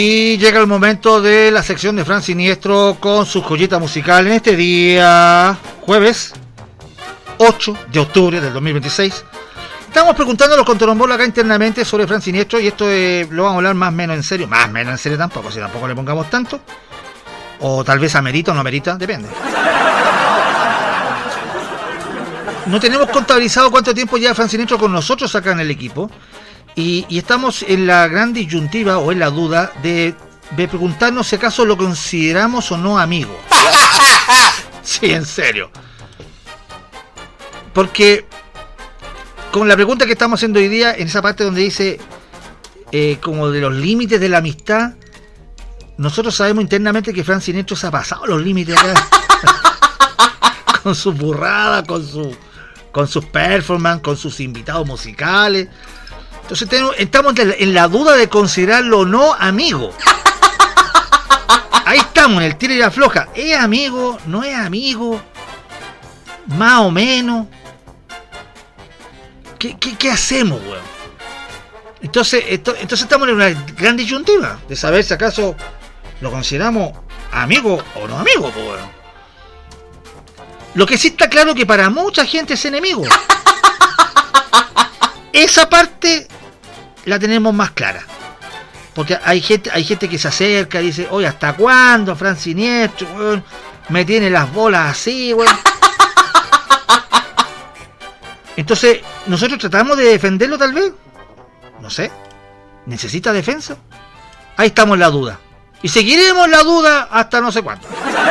Y llega el momento de la sección de Fran Siniestro con su joyita musical en este día jueves 8 de octubre del 2026. Estamos preguntando a los contrombolos acá internamente sobre Fran Siniestro y esto lo vamos a hablar más o menos en serio. Más o menos en serio tampoco, si tampoco le pongamos tanto. O tal vez amerita o no amerita, depende. No tenemos contabilizado cuánto tiempo lleva Fran Siniestro con nosotros acá en el equipo. Y estamos en la gran disyuntiva o en la duda de preguntarnos si acaso lo consideramos o no amigo. Sí, en serio. Porque con la pregunta que estamos haciendo hoy día, en esa parte donde dice como de los límites de la amistad, nosotros sabemos internamente que Fran Siniestro se ha pasado los límites acá. Con sus burradas, con sus performances, con sus invitados musicales. Entonces estamos en la duda de considerarlo o no amigo. Ahí estamos, en el tira y la afloja. ¿Es amigo? ¿No es amigo? Más o menos. ¿Qué hacemos, weón? Entonces estamos en una gran disyuntiva de saber si acaso lo consideramos amigo o no amigo, pues, weón. Lo que sí está claro que para mucha gente es enemigo. Esa parte la tenemos más clara. Porque hay gente que se acerca y dice, oye, ¿hasta cuándo, Fran Siniestro, weón? Me tiene las bolas así, weón. Entonces, nosotros tratamos de defenderlo tal vez. No sé. ¿Necesita defensa? Ahí estamos en la duda. Y seguiremos la duda hasta no sé cuándo.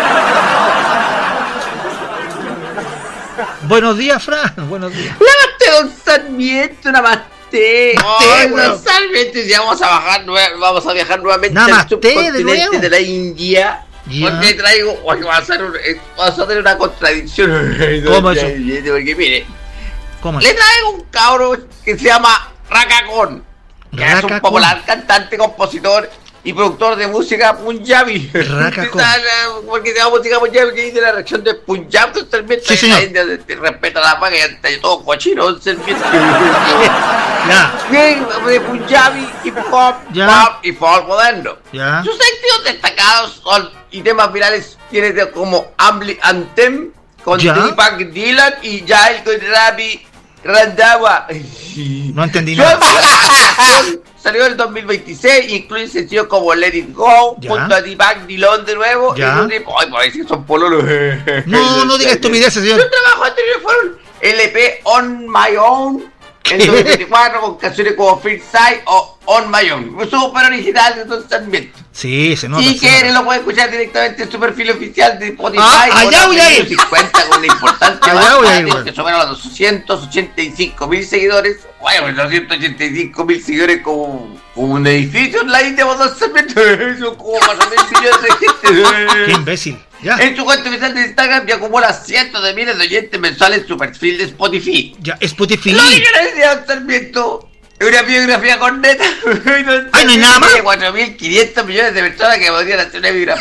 Buenos días, Fran. Buenos días. Namaste, don Sarmiento, namaste. Don Sarmiento, ya vamos a viajar nuevamente al subcontinente de la India. Yeah. Porque traigo, oye, vamos a tener una contradicción. ¿Cómo eso? Porque mire, ¿cómo le traigo un cabro que se llama Rakakon, que es un popular cantante, compositor y productor de música Punjabi. Porque se llama música Punjabi, que dice la reacción de Punjab, totalmente. Sí, señor. La India respeta la paga y ante todo cochino, de Punjabi, hip hop, pop y folk moderno. Sus éxitos destacados y temas virales tienen como Anthem con Deepak Dylan y Jail con Ravi Randhawa. No entendí nada. Salió en el 2026 y incluye sencillos como Let It Go, junto a Deepak Dylan de nuevo. Ay, por ahí sí son pololos. No diga estupideces, señor. Sus trabajos anteriores fueron LP On My Own en 2024 con canciones como First Sight o On My Own. Súper original de Don Sarmiento. Sí, se nota. Si quiere lo puede escuchar directamente en su perfil oficial de Spotify. Allá voy a ir. Cuenta con una importante que supera los 285.000 seguidores. Bueno, 285.000 seguidores como un edificio en la India, Don Sarmiento. Eso como más o menos millones de gente. Qué imbécil. Ya. En su cuenta oficial de Instagram y acumula cientos de miles de oyentes mensuales en su perfil de Spotify. Ya, Spotify. Lo que le decía Don Sarmiento es una biografía corneta. Ay, no hay nada más. 4.500 millones de personas que podrían hacer una biografía